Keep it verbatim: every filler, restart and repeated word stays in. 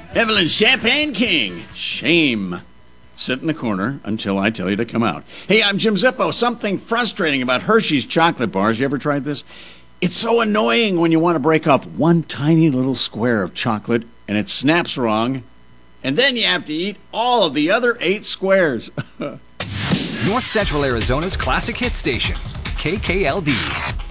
Evelyn Champagne King. Shame. Sit in the corner until I tell you to come out. Hey, I'm Jim Zippo. Something frustrating about Hershey's chocolate bars. You ever tried this? It's so annoying when you want to break off one tiny little square of chocolate and it snaps wrong, and then you have to eat all of the other eight squares. North Central Arizona's classic hit station, K K L D.